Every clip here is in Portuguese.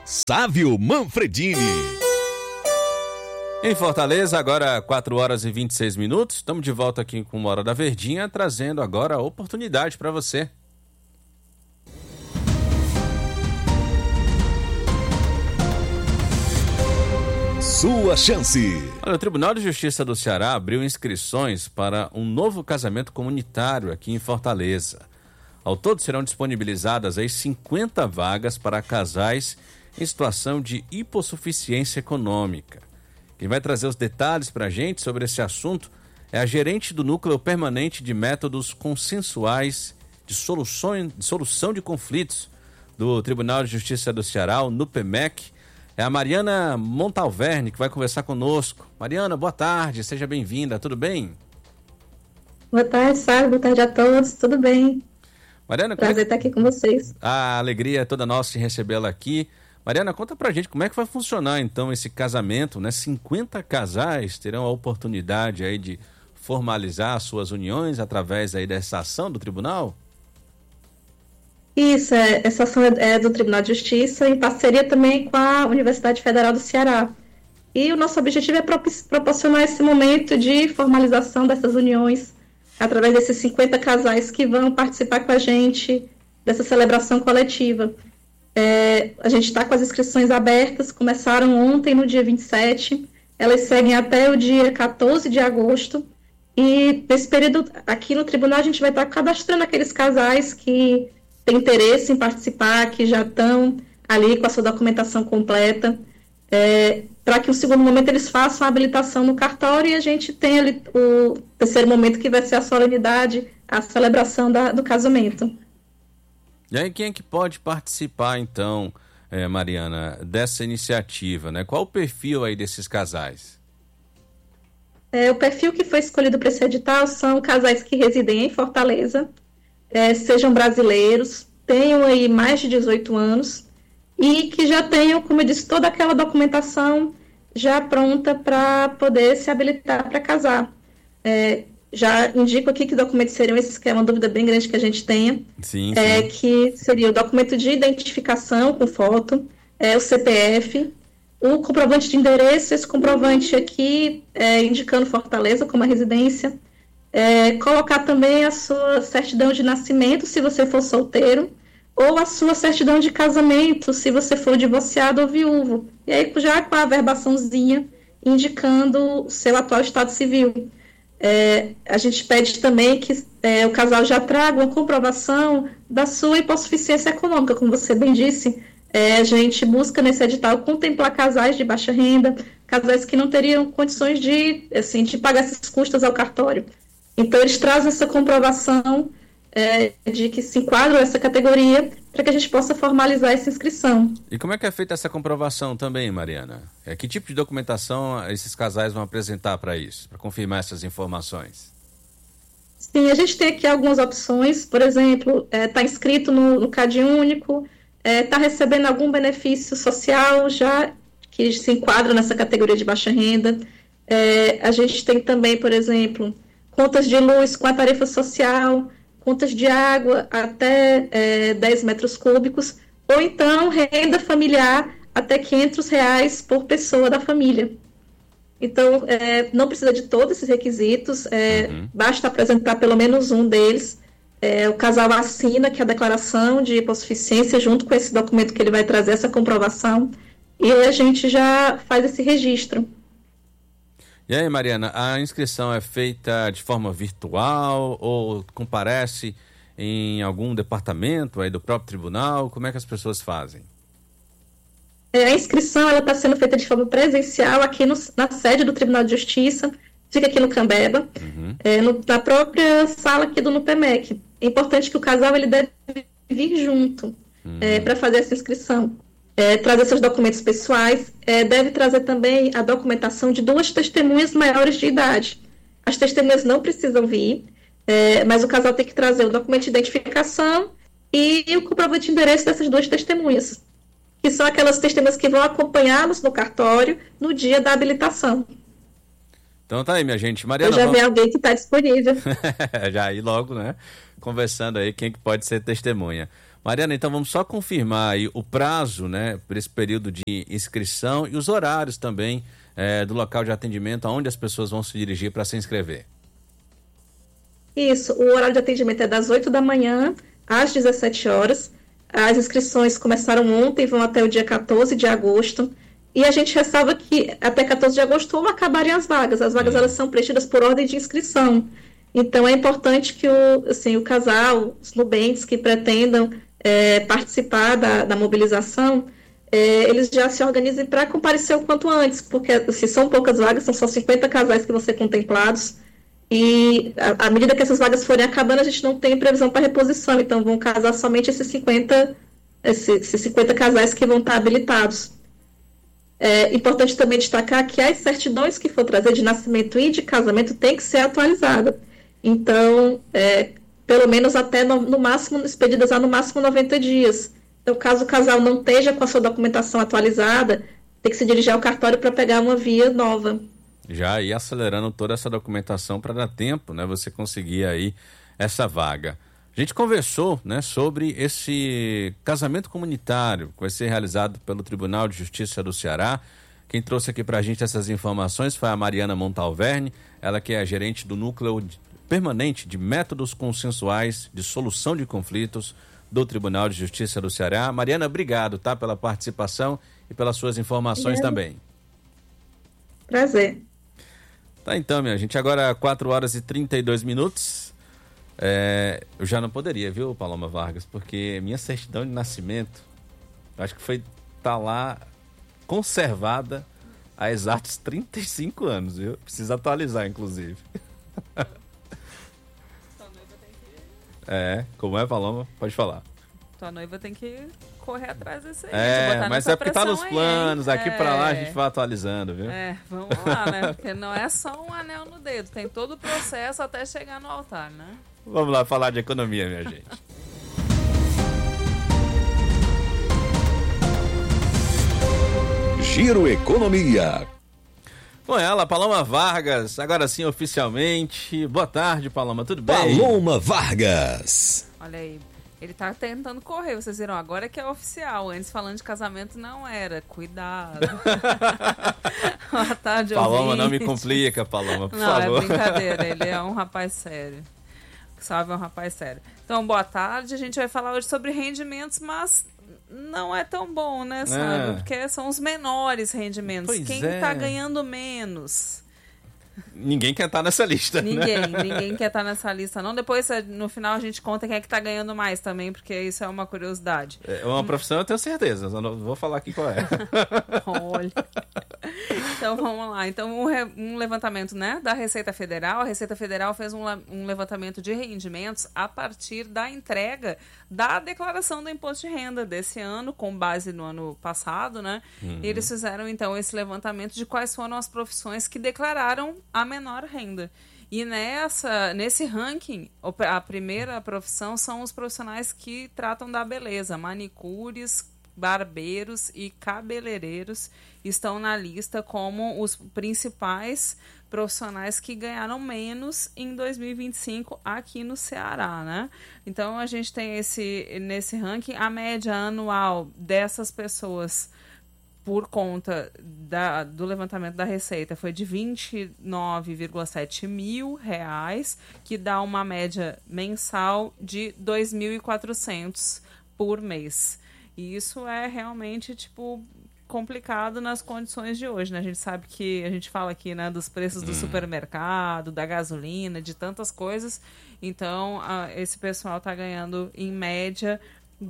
Sávio Manfredini. Em Fortaleza, agora 4 horas e 26 minutos. Estamos de volta aqui com uma Hora da Verdinha, trazendo agora a oportunidade para você. Sua chance. Olha, o Tribunal de Justiça do Ceará abriu inscrições para um novo casamento comunitário aqui em Fortaleza. Ao todo serão disponibilizadas aí 50 vagas para casais em situação de hipossuficiência econômica. Quem vai trazer os detalhes para a gente sobre esse assunto é a gerente do Núcleo Permanente de Métodos Consensuais de Solução de Conflitos do Tribunal de Justiça do Ceará, o NUPEMEC. É a Mariana Montalverne que vai conversar conosco. Mariana, boa tarde, seja bem-vinda, tudo bem? Boa tarde, Sávio, boa tarde a todos, tudo bem? Mariana, prazer estar aqui com vocês. A alegria é toda nossa de recebê-la aqui. Mariana, conta pra gente como é que vai funcionar então esse casamento, né? 50 casais terão a oportunidade aí de formalizar suas uniões através aí dessa ação do tribunal? Isso, essa ação é do Tribunal de Justiça em parceria também com a Universidade Federal do Ceará. E o nosso objetivo é proporcionar esse momento de formalização dessas uniões através desses 50 casais que vão participar com a gente dessa celebração coletiva. A gente está com as inscrições abertas, começaram ontem, no dia 27, elas seguem até o dia 14 de agosto, e nesse período aqui no tribunal a gente vai estar cadastrando aqueles casais que têm interesse em participar, que já estão ali com a sua documentação completa, para que no segundo momento eles façam a habilitação no cartório e a gente tenha ali o terceiro momento, que vai ser a solenidade, a celebração do casamento. E aí, quem é que pode participar, então, Mariana, dessa iniciativa, né? Qual o perfil aí desses casais? O perfil que foi escolhido para esse edital são casais que residem em Fortaleza, sejam brasileiros, tenham aí mais de 18 anos e que já tenham, como eu disse, toda aquela documentação já pronta para poder se habilitar para casar. Já indico aqui que documentos seriam esses, que é uma dúvida bem grande que a gente tenha. Sim. Que seria o documento de identificação com foto, o CPF, o comprovante de endereço, esse comprovante aqui indicando Fortaleza como a residência, colocar também a sua certidão de nascimento, se você for solteiro, ou a sua certidão de casamento, se você for divorciado ou viúvo. E aí já com a verbaçãozinha indicando o seu atual estado civil. A gente pede também que o casal já traga uma comprovação da sua hipossuficiência econômica, como você bem disse. A gente busca nesse edital contemplar casais de baixa renda, casais que não teriam condições de pagar esses custos ao cartório. Então, eles trazem essa comprovação de que se enquadram essa categoria para que a gente possa formalizar essa inscrição. E como é que é feita essa comprovação também, Mariana? Que tipo de documentação esses casais vão apresentar para isso, para confirmar essas informações? Sim, a gente tem aqui algumas opções. Por exemplo, está inscrito no CAD único, está recebendo algum benefício social já que se enquadra nessa categoria de baixa renda. A gente tem também, por exemplo, contas de luz com a tarifa social, contas de água até 10 metros cúbicos, ou então renda familiar até R$500 por pessoa da família. Então, não precisa de todos esses requisitos, basta apresentar pelo menos um deles. O casal assina, que é a declaração de hipossuficiência, junto com esse documento que ele vai trazer, essa comprovação, e a gente já faz esse registro. E aí, Mariana, a inscrição é feita de forma virtual ou comparece em algum departamento aí do próprio tribunal? Como é que as pessoas fazem? A inscrição está sendo feita de forma presencial aqui na sede do Tribunal de Justiça, fica aqui no Cambeba, na própria sala aqui do NUPEMEC. É importante que o casal ele deve vir junto para fazer essa inscrição. Trazer seus documentos pessoais, deve trazer também a documentação de 2 testemunhas maiores de idade. As testemunhas não precisam vir, mas o casal tem que trazer o documento de identificação e o comprovante de endereço dessas 2 testemunhas, que são aquelas testemunhas que vão acompanhá-los no cartório no dia da habilitação. Então tá aí, minha gente. Mariana, eu já vi alguém que está disponível. Já aí logo, né? Conversando aí quem que pode ser testemunha. Mariana, então vamos só confirmar aí o prazo, né, para esse período de inscrição e os horários também do local de atendimento, aonde as pessoas vão se dirigir para se inscrever. Isso, o horário de atendimento é das 8 da manhã às 17 horas. As inscrições começaram ontem, vão até o dia 14 de agosto. E a gente ressalva que até 14 de agosto vão acabarem as vagas. As vagas elas são preenchidas por ordem de inscrição. Então é importante que o casal, os nubentes que pretendam participar da mobilização, eles já se organizem para comparecer o quanto antes, porque se são poucas vagas, são só 50 casais que vão ser contemplados. E à medida que essas vagas forem acabando, a gente não tem previsão para reposição. Então vão casar somente esses 50 casais que vão estar habilitados. É importante também destacar que as certidões que for trazer de nascimento e de casamento tem que ser atualizada. Então, pelo menos até no máximo, expedidas há no máximo 90 dias. Então, caso o casal não esteja com a sua documentação atualizada, tem que se dirigir ao cartório para pegar uma via nova. Já ir acelerando toda essa documentação para dar tempo, né, você conseguir aí essa vaga. A gente conversou, né, sobre esse casamento comunitário que vai ser realizado pelo Tribunal de Justiça do Ceará. Quem trouxe aqui para a gente essas informações foi a Mariana Montalverne, ela que é a gerente do Núcleo Permanente de Métodos Consensuais de Solução de Conflitos do Tribunal de Justiça do Ceará. Mariana, obrigado, tá, pela participação e pelas suas informações também. Prazer. Tá, então, minha gente, agora 4 horas e 32 minutos. Eu já não poderia, viu, Paloma Vargas, porque minha certidão de nascimento, acho que tá lá conservada há exatos 35 anos, viu? Precisa atualizar, inclusive. Como é, Paloma? Pode falar. Tua noiva tem que correr atrás disso aí. Mas é porque tá nos planos, aqui pra lá a gente vai atualizando, viu? Vamos lá, né? Porque não é só um anel no dedo, tem todo o processo até chegar no altar, né? Vamos lá falar de economia, minha gente. Giro Economia. Com ela, Paloma Vargas, agora sim oficialmente. Boa tarde, Paloma, tudo bem? Paloma Vargas. Olha aí, ele tá tentando correr, vocês viram, agora que é oficial. Antes falando de casamento não era, cuidado. Boa tarde, Paloma, ouvintes. não me complica, Paloma, por não, favor. É brincadeira, ele é um rapaz sério. Salve, é um rapaz sério. Então, boa tarde, a gente vai falar hoje sobre rendimentos, mas não é tão bom, né, sabe? Porque são os menores rendimentos. Pois Quem tá ganhando menos? Ninguém quer estar nessa lista, Ninguém quer estar nessa lista, não. Depois, no final, a gente conta quem é que tá ganhando mais também, porque isso é uma curiosidade. É uma profissão, eu tenho certeza, só não vou falar aqui qual é. Olha. Então, vamos lá. Então, um levantamento, né, da Receita Federal. A Receita Federal fez um levantamento de rendimentos a partir da entrega da declaração do imposto de renda desse ano, com base no ano passado, né? E eles fizeram, então, esse levantamento de quais foram as profissões que declararam a menor renda. E nesse ranking, a primeira profissão são os profissionais que tratam da beleza, manicures, barbeiros e cabeleireiros estão na lista como os principais profissionais que ganharam menos em 2025 aqui no Ceará, né? Então, a gente tem nesse ranking, a média anual dessas pessoas por conta do levantamento da Receita foi de R$ 29,7 mil, que dá uma média mensal de R$ 2.400 por mês. E isso é realmente, complicado nas condições de hoje, né? A gente sabe que, a gente fala aqui, né, dos preços do supermercado, da gasolina, de tantas coisas. Então, esse pessoal está ganhando, em média, R$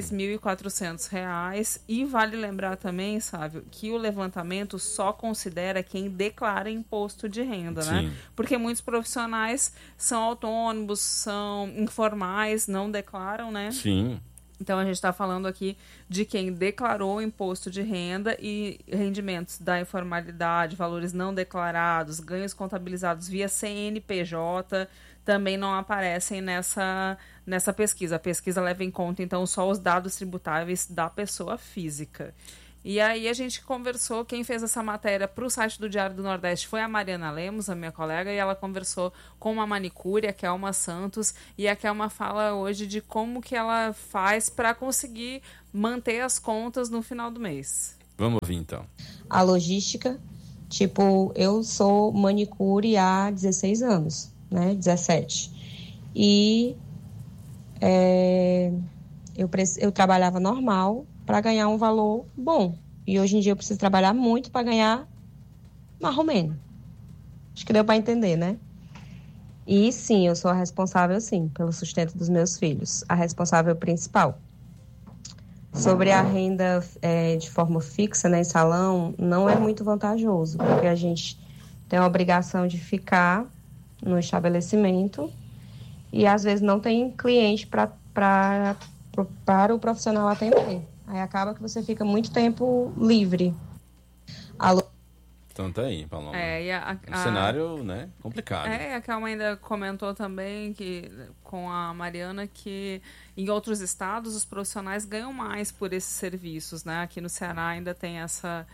2.400. E vale lembrar também, Sávio, que o levantamento só considera quem declara imposto de renda, né? Porque muitos profissionais são autônomos, são informais, não declaram, né? Sim. Então, a gente está falando aqui de quem declarou o imposto de renda e rendimentos da informalidade, valores não declarados, ganhos contabilizados via CNPJ, também não aparecem nessa pesquisa. A pesquisa leva em conta, então, só os dados tributáveis da pessoa física. E aí a gente conversou, quem fez essa matéria para o site do Diário do Nordeste foi a Mariana Lemos, a minha colega, e ela conversou com uma manicure, a Kelma Santos, e a Kelma fala hoje de como que ela faz para conseguir manter as contas no final do mês. Vamos ouvir então. A logística, tipo, eu sou manicure há 16 anos, né, 17. E eu trabalhava normal para ganhar um valor bom. E hoje em dia eu preciso trabalhar muito para ganhar marromeno. Acho que deu para entender, né? E sim, eu sou a responsável, sim, pelo sustento dos meus filhos. A responsável principal. Sobre a renda de forma fixa, né, em salão, não é muito vantajoso, porque a gente tem a obrigação de ficar no estabelecimento e às vezes não tem cliente para o profissional atender. Aí acaba que você fica muito tempo livre. Então tá aí, Paloma. Um cenário, né, complicado. A Kelma ainda comentou também que, com a Mariana, que em outros estados os profissionais ganham mais por esses serviços, né? Aqui no Ceará ainda tem essa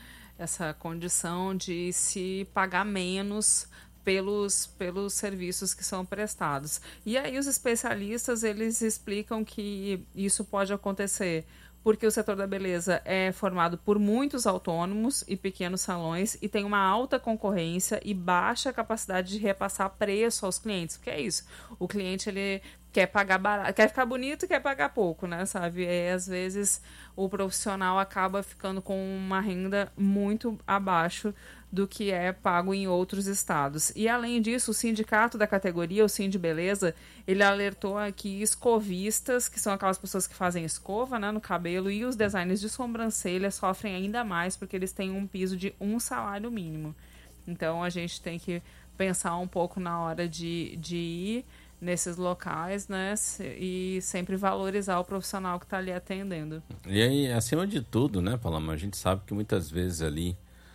condição de se pagar menos pelos serviços que são prestados. E aí os especialistas, eles explicam que isso pode acontecer porque o setor da beleza é formado por muitos autônomos e pequenos salões e tem uma alta concorrência e baixa capacidade de repassar preço aos clientes. O que é isso? O cliente, ele quer pagar barato, quer ficar bonito e quer pagar pouco, né, sabe? E às vezes o profissional acaba ficando com uma renda muito abaixo do que é pago em outros estados. E, além disso, o sindicato da categoria, o Sindibeleza, ele alertou aqui escovistas, que são aquelas pessoas que fazem escova, né, no cabelo, e os designers de sobrancelha sofrem ainda mais porque eles têm um piso de um salário mínimo. Então, a gente tem que pensar um pouco na hora de ir nesses locais, né, e sempre valorizar o profissional que está ali atendendo. E aí, acima de tudo, né, Paloma, a gente sabe que muitas vezes ali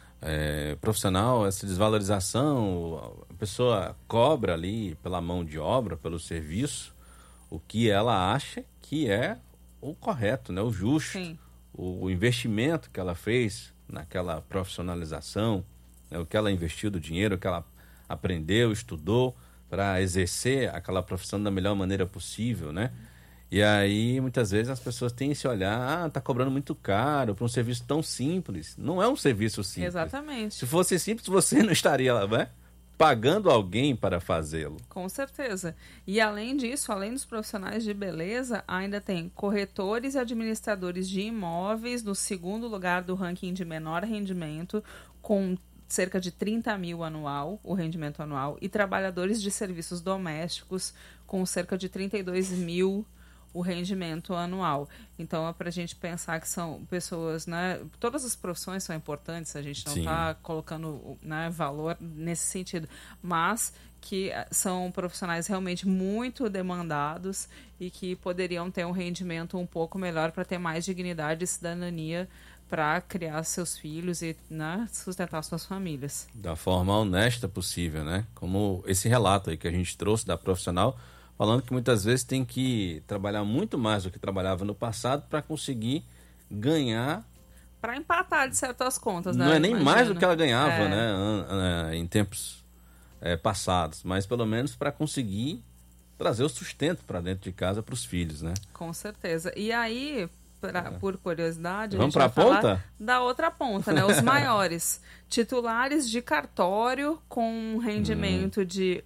profissional, essa desvalorização, a pessoa cobra ali pela mão de obra, pelo serviço, o que ela acha que é o correto, né, o justo. Sim. O investimento que ela fez naquela profissionalização, né, o que ela investiu do dinheiro, o que ela aprendeu, estudou para exercer aquela profissão da melhor maneira possível, né? E aí, muitas vezes, as pessoas têm esse olhar, tá cobrando muito caro para um serviço tão simples. Não é um serviço simples. Exatamente. Se fosse simples, você não estaria, né, pagando alguém para fazê-lo. Com certeza. E, além disso, além dos profissionais de beleza, ainda tem corretores e administradores de imóveis no segundo lugar do ranking de menor rendimento, com cerca de 30 mil anual, o rendimento anual, e trabalhadores de serviços domésticos com cerca de 32 mil o rendimento anual. Então, é para a gente pensar que são pessoas, né? Todas as profissões são importantes, a gente não está colocando, né, valor nesse sentido, mas que são profissionais realmente muito demandados e que poderiam ter um rendimento um pouco melhor para ter mais dignidade e cidadania para criar seus filhos e, né, sustentar suas famílias. Da forma honesta possível, né? Como esse relato aí que a gente trouxe da profissional, falando que muitas vezes tem que trabalhar muito mais do que trabalhava no passado para conseguir ganhar. Para empatar de certas contas, né? Não é nem mais do que ela ganhava, né, em tempos passados, mas pelo menos para conseguir trazer o sustento para dentro de casa para os filhos, né? Com certeza. E aí, por curiosidade, vamos a gente para vai a ponta? Falar da outra ponta, né? Os maiores titulares de cartório com um rendimento de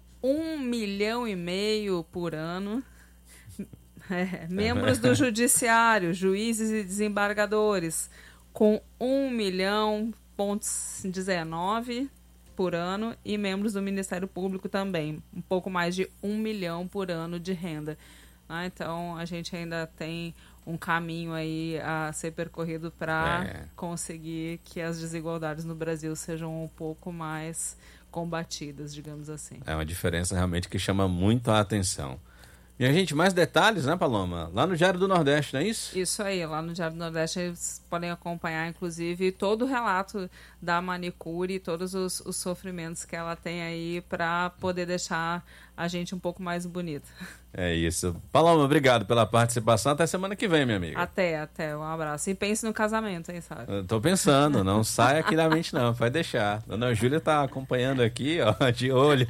1,5 milhão por ano. Membros do judiciário, juízes e desembargadores, com 1,19 milhão por ano, e membros do Ministério Público também, um pouco mais de 1 milhão por ano de renda. Então, a gente ainda tem um caminho aí a ser percorrido para conseguir que as desigualdades no Brasil sejam um pouco mais combatidas, digamos assim. É uma diferença realmente que chama muito a atenção. Minha gente, mais detalhes, né, Paloma? Lá no Diário do Nordeste, não é isso? Isso aí, lá no Diário do Nordeste eles podem acompanhar, inclusive, todo o relato da manicure e todos os sofrimentos que ela tem aí para poder deixar a gente um pouco mais bonita. É isso. Paloma, obrigado pela participação. Até semana que vem, minha amiga. Até. Um abraço. E pense no casamento, hein, sabe? Eu tô pensando, não sai aqui da mente não, vai deixar. Dona Júlia tá acompanhando aqui, ó, de olho.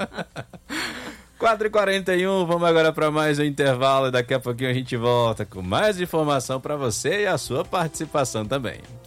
4h41, vamos agora para mais um intervalo e daqui a pouquinho a gente volta com mais informação para você e a sua participação também.